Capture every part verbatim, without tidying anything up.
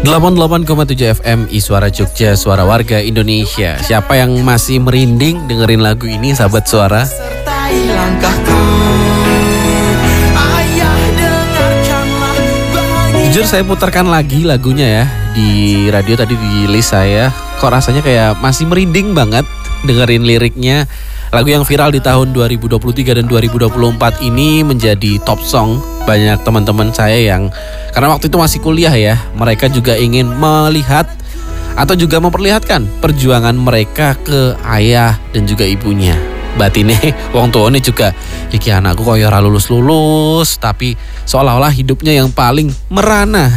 delapan puluh delapan koma tujuh F M I Suara Jogja, suara warga Indonesia. Siapa yang masih merinding dengerin lagu ini, sahabat suara? Jujur saya putarkan lagi lagunya ya di radio tadi di list saya. Kok rasanya kayak masih merinding banget dengerin liriknya. Lagu yang viral di tahun dua ribu dua puluh tiga dan dua ribu dua puluh empat ini menjadi top song banyak teman-teman saya yang karena waktu itu masih kuliah ya. Mereka juga ingin melihat atau juga memperlihatkan perjuangan mereka ke ayah dan juga ibunya. Batine wong tuane juga iki anakku koyo ora lulus-lulus tapi seolah-olah hidupnya yang paling merana.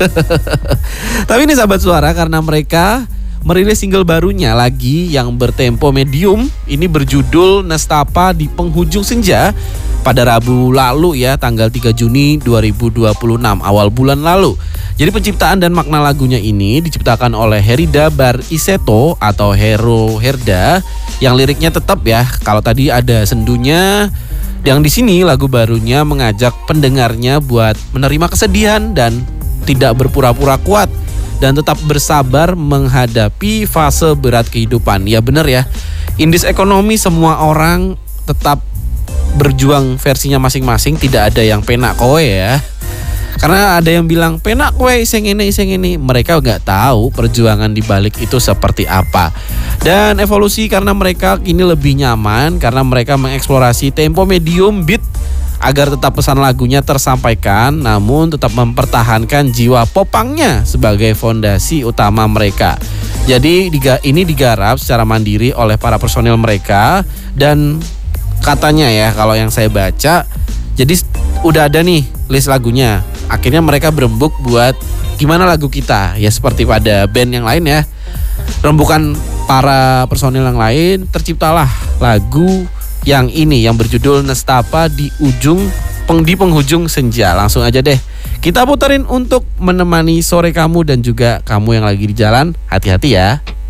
Tapi ini sahabat suara, karena mereka merilis single barunya lagi yang bertempo medium, ini berjudul Nestapa di Penghujung Senja pada Rabu lalu ya, tanggal tiga Juni dua ribu dua puluh enam, awal bulan lalu. Jadi penciptaan dan makna lagunya ini diciptakan oleh Herida Bariseto atau Hero Herda, yang liriknya tetap ya, kalau tadi ada sendunya, yang di sini lagu barunya mengajak pendengarnya buat menerima kesedihan dan tidak berpura-pura kuat dan tetap bersabar menghadapi fase berat kehidupan. Ya bener ya, indis ekonomi semua orang tetap berjuang versinya masing-masing, tidak ada yang penak kowe ya. Karena ada yang bilang penak kowe iseng ini iseng ini, mereka nggak tahu perjuangan di balik itu seperti apa. Dan evolusi karena mereka kini lebih nyaman karena mereka mengeksplorasi tempo medium beat agar tetap pesan lagunya tersampaikan, namun tetap mempertahankan jiwa popangnya sebagai fondasi utama mereka. Jadi ini digarap secara mandiri oleh para personil mereka, dan katanya ya kalau yang saya baca, jadi udah ada nih list lagunya. Akhirnya mereka berembuk buat gimana lagu kita, ya seperti pada band yang lain ya. Rembukan para personil yang lain, terciptalah lagu yang ini yang berjudul Nestapa di ujung peng, di penghujung senja. Langsung aja deh kita puterin untuk menemani sore kamu dan juga kamu yang lagi di jalan. Hati-hati ya.